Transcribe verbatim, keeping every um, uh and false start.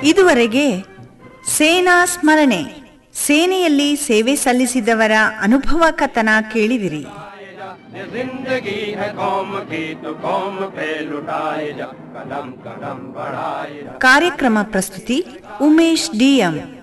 ಇದುವರೆಗೆ ಸೇನಾ ಸ್ಮರಣೆ, ಸೇನೆಯಲ್ಲಿ ಸೇವೆ ಸಲ್ಲಿಸಿದವರ ಅನುಭವ ಕಥನ ಕೇಳಿದಿರಿ. ಕಾರ್ಯಕ್ರಮ ಪ್ರಸ್ತುತಿ ಉಮೇಶ್ ಡಿಎಂ.